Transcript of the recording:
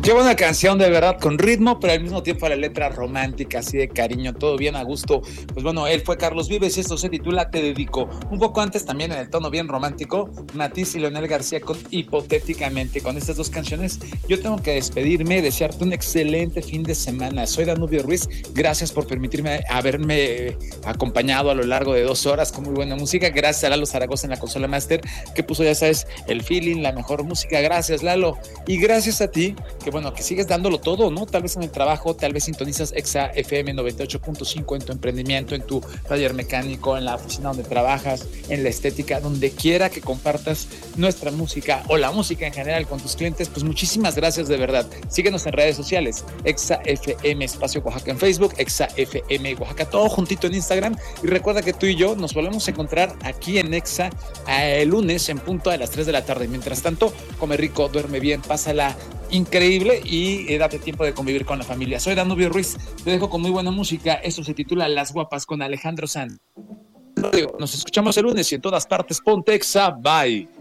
Qué buena canción, de verdad, con ritmo, pero al mismo tiempo la letra romántica, así de cariño, todo bien a gusto. Pues bueno, él fue Carlos Vives y esto se titula Te Dedico. Un poco antes también en el tono bien romántico, Matiz y Leonel García con Hipotéticamente. Con estas dos canciones yo tengo que despedirme, desearte un excelente fin de semana. Soy Danubio Ruiz, gracias por permitirme haberme acompañado a lo largo de 2 horas con muy buena música. Gracias a Lalo Zaragoza en la consola master, que puso, ya sabes, el feeling, la mejor música. Gracias, Lalo. Y gracias a ti, que bueno, que sigues dándolo todo, ¿no? Tal vez en el trabajo, tal vez sintonizas Exa FM 98.5 en tu emprendimiento, en tu taller mecánico, en la oficina donde trabajas, en la estética, donde quiera que compartas nuestra música o la música en general con tus clientes. Pues muchísimas gracias, de verdad. Síguenos en redes sociales, Exa FM Espacio Oaxaca en Facebook, Exa FM Oaxaca, todo juntito en Instagram. Y recuerda que tú y yo nos volvemos a encontrar aquí en Exa el lunes en punto de las 3 de la tarde. Mientras tanto, come rico, duerme bien, pásala increíble y date tiempo de convivir con la familia. Soy Danubio Ruiz, te dejo con muy buena música. Esto se titula Las Guapas con Alejandro Sanz. Nos escuchamos el lunes y en todas partes ponte Exa. Bye.